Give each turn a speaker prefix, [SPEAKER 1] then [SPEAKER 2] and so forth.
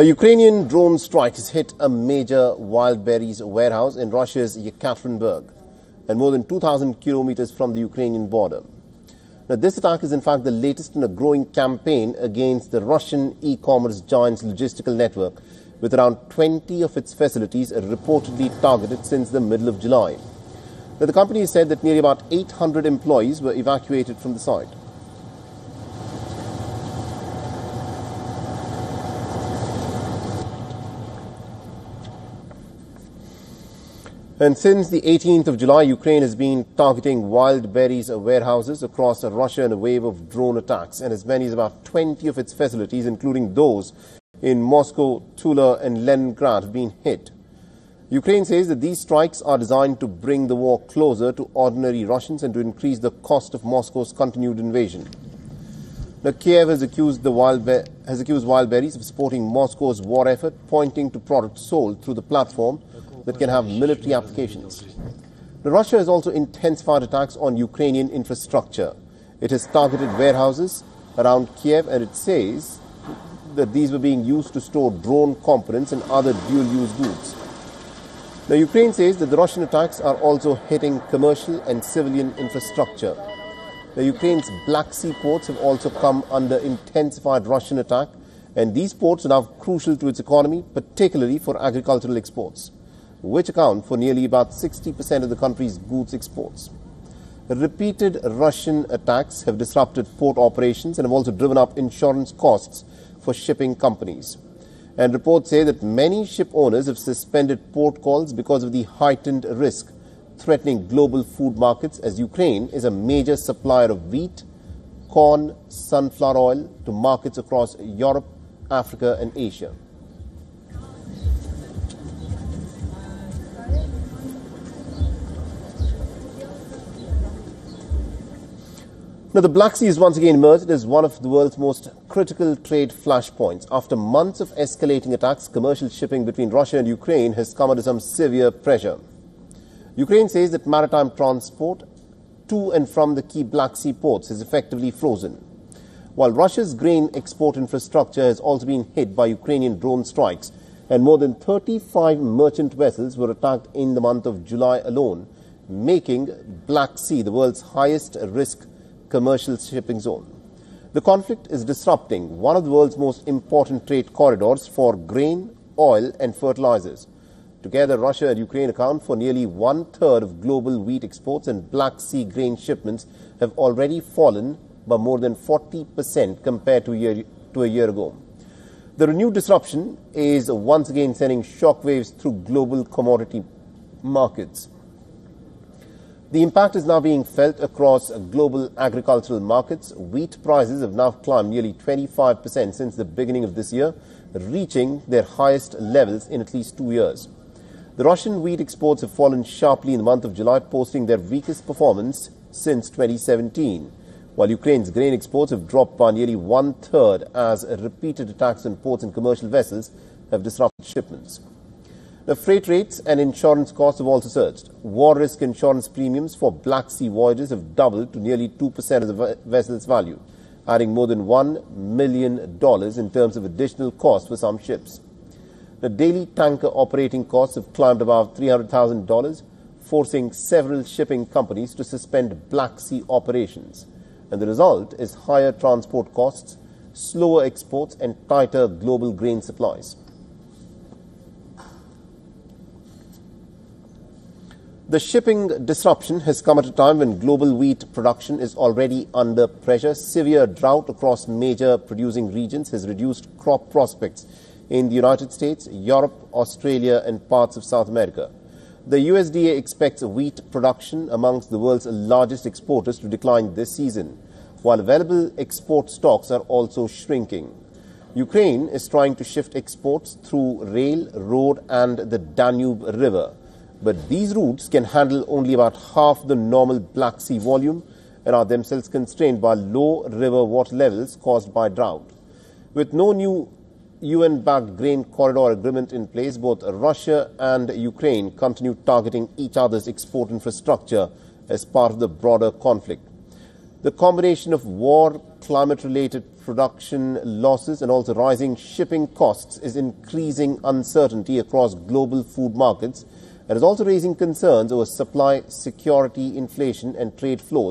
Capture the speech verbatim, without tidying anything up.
[SPEAKER 1] A Ukrainian drone strike has hit a major wild berries warehouse in Russia's Yekaterinburg and more than two thousand kilometers from the Ukrainian border. Now, this attack is in fact the latest in a growing campaign against the Russian e-commerce giant's logistical network, with around twenty of its facilities reportedly targeted since the middle of July. Now, the company said that nearly about eight hundred employees were evacuated from the site. And since the eighteenth of July, Ukraine has been targeting wild berries warehouses across Russia in a wave of drone attacks, and as many as about twenty of its facilities, including those in Moscow, Tula and Leningrad, have been hit. Ukraine says that these strikes are designed to bring the war closer to ordinary Russians and to increase the cost of Moscow's continued invasion. Now, Kiev has accused, the wild has accused wild berries of supporting Moscow's war effort, pointing to products sold through the platform that can have military applications. Now, Russia has also intensified attacks on Ukrainian infrastructure. It has targeted warehouses around Kiev, and it says that these were being used to store drone components and other dual-use goods. Now, Ukraine says that the Russian attacks are also hitting commercial and civilian infrastructure. Now, Ukraine's Black Sea ports have also come under intensified Russian attack, and these ports are now crucial to its economy, particularly for agricultural exports, which account for nearly about sixty percent of the country's goods exports. Repeated Russian attacks have disrupted port operations and have also driven up insurance costs for shipping companies. And reports say that many ship owners have suspended port calls because of the heightened risk threatening global food markets, as Ukraine is a major supplier of wheat, corn, sunflower oil to markets across Europe, Africa and Asia. Now, the Black Sea has once again emerged as one of the world's most critical trade flashpoints. After months of escalating attacks, commercial shipping between Russia and Ukraine has come under some severe pressure. Ukraine says that maritime transport to and from the key Black Sea ports is effectively frozen, while Russia's grain export infrastructure has also been hit by Ukrainian drone strikes, and more than thirty-five merchant vessels were attacked in the month of July alone, making Black Sea the world's highest risk commercial shipping zone. The conflict is disrupting one of the world's most important trade corridors for grain, oil and fertilizers. Together, Russia and Ukraine account for nearly one-third of global wheat exports, and Black Sea grain shipments have already fallen by more than forty percent compared to a year, to a year ago. The renewed disruption is once again sending shockwaves through global commodity markets. The impact is now being felt across global agricultural markets. Wheat prices have now climbed nearly twenty-five percent since the beginning of this year, reaching their highest levels in at least two years. The Russian wheat exports have fallen sharply in the month of July, posting their weakest performance since twenty seventeen, while Ukraine's grain exports have dropped by nearly one-third as repeated attacks on ports and commercial vessels have disrupted shipments. The freight rates and insurance costs have also surged. War risk insurance premiums for Black Sea voyages have doubled to nearly two percent of the vessel's value, adding more than one million dollars in terms of additional costs for some ships. The daily tanker operating costs have climbed above three hundred thousand dollars, forcing several shipping companies to suspend Black Sea operations. And the result is higher transport costs, slower exports and tighter global grain supplies. The shipping disruption has come at a time when global wheat production is already under pressure. Severe drought across major producing regions has reduced crop prospects in the United States, Europe, Australia and parts of South America. The U S D A expects wheat production amongst the world's largest exporters to decline this season, while available export stocks are also shrinking. Ukraine is trying to shift exports through rail, road and the Danube River, but these routes can handle only about half the normal Black Sea volume and are themselves constrained by low river water levels caused by drought. With no new U N-backed grain corridor agreement in place, both Russia and Ukraine continue targeting each other's export infrastructure as part of the broader conflict. The combination of war, climate-related production losses and also rising shipping costs is increasing uncertainty across global food markets. It is also raising concerns over supply security, inflation and trade flows.